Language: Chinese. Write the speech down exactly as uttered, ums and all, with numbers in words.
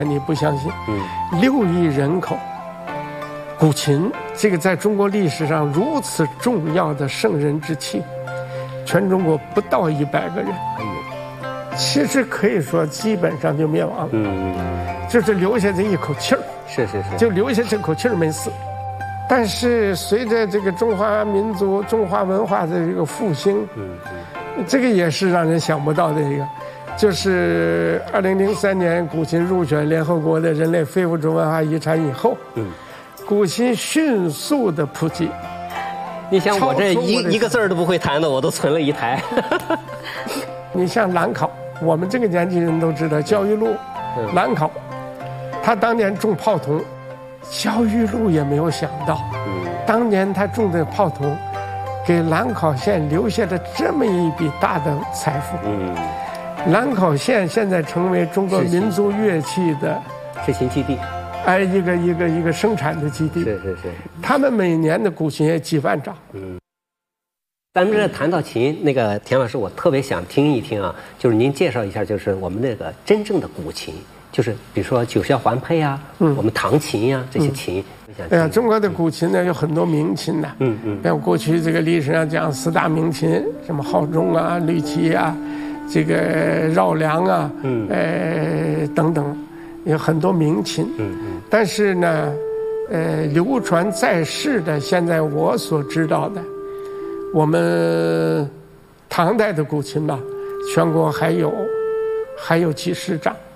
你不相信？嗯，六亿人口，古琴这个在中国历史上如此重要的圣人之器，全中国不到一百个人。哎呦，其实可以说基本上就灭亡了。嗯，就是留下这一口气儿。 是是是， 就留下这口气儿没死。但是随着这个中华民族、中华文化的这个复兴，嗯嗯，这个也是让人想不到的一个。就是二零零三年古琴入选联合国的人类非物质文化遗产以后，嗯，古琴迅速的普及。 你想我这一一个字儿都不会弹的，我都存了一台。 你像兰考，我们这个年纪人都知道焦裕禄，兰考，他当年种炮筒，焦裕禄也没有想到，嗯，当年他种的炮筒，给兰考县留下了这么一笔大的财富。嗯。兰考县现在成为中国民族乐器的制琴基地， 哎，一个一个一个生产的基地。 是是是， 他们每年的古琴也几万张。嗯， 咱们这谈到琴，那个田老师，我特别想听一听啊，就是您介绍一下，就是我们那个真正的古琴，就是比如说九霄环佩啊，嗯，我们唐琴呀、啊、这些琴。 嗯、哎呀，中国的古琴呢有很多名琴呐、啊，嗯嗯，像过去这个历史上讲四大名琴，什么号钟啊、绿旗啊。这个绕梁啊，嗯，呃，等等，有很多名琴，嗯嗯，但是呢，呃，流传在世的，现在我所知道的，我们唐代的古琴吧，全国还有还有几十张。